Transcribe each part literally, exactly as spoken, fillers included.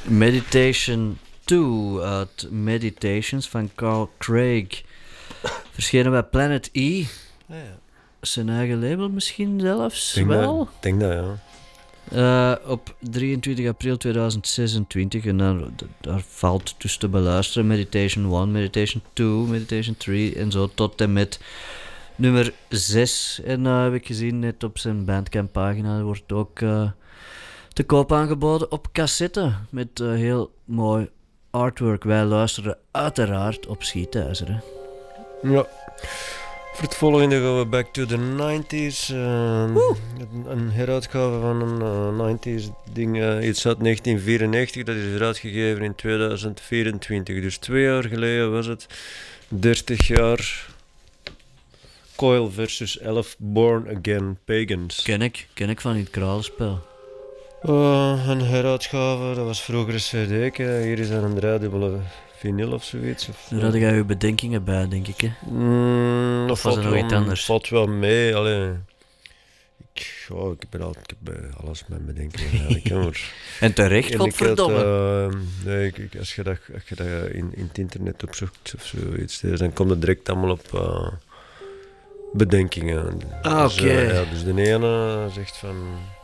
Meditation twee uit Meditations van Carl Craig. Verschenen bij Planet E. Ah, ja. Zijn eigen label misschien zelfs Denk wel. dat, denk dat, ja. Uh, op drieëntwintig april tweeduizend zesentwintig. En dan, daar valt dus te beluisteren Meditation één, Meditation twee, Meditation drie en zo tot en met nummer zes. En uh, heb ik gezien net op zijn Bandcamp pagina wordt ook uh, te koop aangeboden op cassette. Met uh, heel mooi artwork. Wij luisteren uiteraard op Schietijzer. Hè. Ja. Voor het volgende gaan we back to the nineties. Uh, een, een heruitgave van een uh, nineties ding, uh, iets uit negentien vierennegentig. Dat is uitgegeven in tweeduizend vierentwintig. Dus twee jaar geleden was het. dertig jaar. Coil versus elf Born Again Pagans. Ken ik, ken ik van het kralenspel. Uh, een heruitgave, dat was vroeger een cd. Hier is dan een driedubbele vinyl of zoiets. Of, Daar had jij je bedenkingen bij, denk ik. Hè? Mm, Of was er nog iets anders? Valt wel mee. Allee. Ik, oh, ik, ben al, ik heb uh, alles met bedenkingen eigenlijk. Maar En terecht, en godverdomme. Ik had, uh, nee, ik, ik, als je dat, als je dat in, in het internet opzoekt of zoiets, dus dan komt het direct allemaal op uh, bedenkingen. Ah, dus, oké. Okay. Uh, ja, dus de ene zegt van...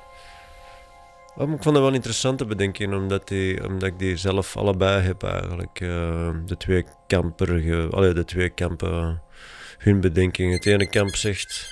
Oh, ik vond dat wel interessante bedenkingen, omdat, die, omdat ik die zelf allebei heb eigenlijk. Uh, de twee kamper, ge, allee, de twee kampen, hun bedenkingen. Het ene kamp zegt,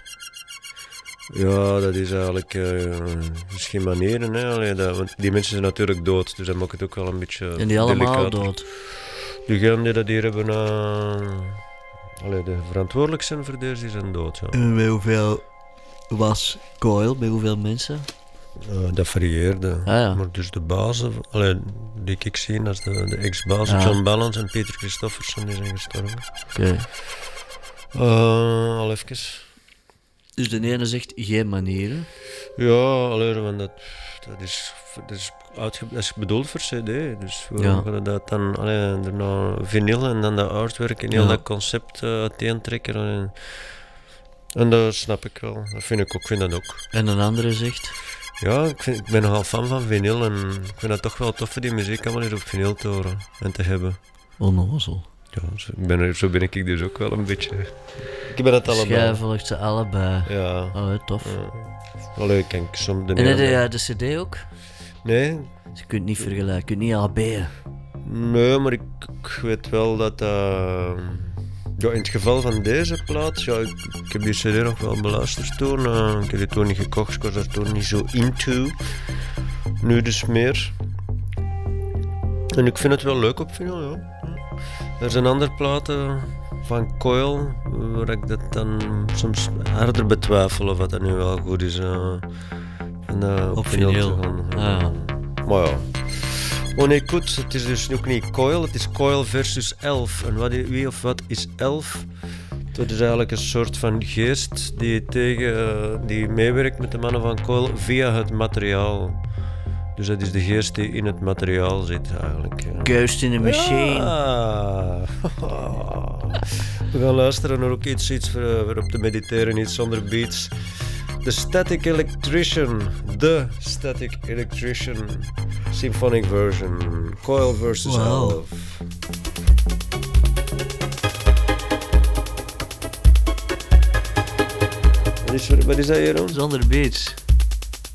ja, dat is eigenlijk uh, misschien manieren, hè. Allee, dat, want die mensen zijn natuurlijk dood, dus dat maakt het ook wel een beetje En die allemaal delicaat. dood? Degenen die dat hier hebben, uh, allee, de verantwoordelijk zijn voor deze, die zijn dood, ja. En bij hoeveel was Coil? Bij hoeveel mensen? Uh, dat varieerde. Ah, ja. Maar dus de bazen, allee, die ik zie als de, de ex-baas, ah. John Balance en Peter Christofferson, die zijn gestorven. Oké. Okay. Uh, al even. Dus de ene zegt geen manieren? Ja, alleen, want dat, dat, is, dat, is uitge, dat is bedoeld voor cd. Dus we ja. gaan dat dan allee, daarna vinyl en dan dat artwork en heel ja. dat concept uh, uiteentrekken. En, en dat snap ik wel. Dat vind ik ook. Ik vind dat ook. En een andere zegt? Ja, ik, vind, ik ben nogal fan van vinyl en ik vind het toch wel tof voor die muziek allemaal hier op vinyl te horen en te hebben. Onnozel. Ja, zo ben, er, zo ben ik dus ook wel een beetje. Ik ben het allebei. Jij volgt ze allebei. Ja. Allee, tof. Ja. Allee, kijk, soms de en heb jij de cd ook? Nee. Dus je kunt niet vergelijken, je kunt niet A B'en. Nee, maar ik, ik weet wel dat... Uh, ja, in het geval van deze plaat, ja, ik, ik heb die cd nog wel beluisterd toen. Uh, ik heb die toen niet gekocht, ik was daar toen niet zo into. Nu dus meer. En ik vind het wel leuk op vinyl, ja. Er zijn andere platen van Coil, waar ik dat dan soms harder betwijfel of dat nu wel goed is. Uh, en, uh, op, op vinyl te gaan. Ah, ja. Maar ja. Oh nee, goed, het is dus ook niet Coil, het is Coil versus elf. En wat, wie of wat is elf? Dat is eigenlijk een soort van geest die, tegen, uh, die meewerkt met de mannen van Coil via het materiaal. Dus dat is de geest die in het materiaal zit eigenlijk. Ja. Ghost in the Machine. Ja. We gaan luisteren naar ook iets, iets voor, voor op te mediteren, iets zonder beats. The Static Electrician, The Static Electrician Symphonic Version, Coil versus wow. elf. Wat is, wat is dat hier dan? Zonder beats.